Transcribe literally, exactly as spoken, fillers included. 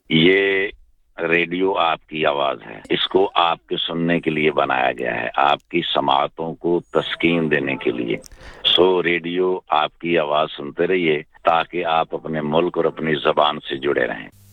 ये रेडियो आपकी आवाज है, इसको आपके सुनने के लिए बनाया गया है, आपकी समाअतों को तस्कीन देने के लिए। सो रेडियो आपकी आवाज सुनते रहिए ताकि आप अपने मुल्क और अपनी ज़बान से जुड़े रहें।